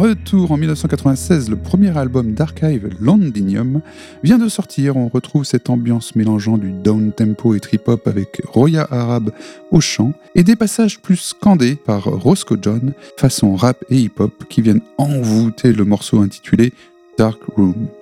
Retour en 1996, le premier album d'Archive, Londinium, vient de sortir. On retrouve cette ambiance mélangeant du down-tempo et trip-hop avec Roya Arab au chant et des passages plus scandés par Roscoe John, façon rap et hip-hop, qui viennent envoûter le morceau intitulé Dark Room.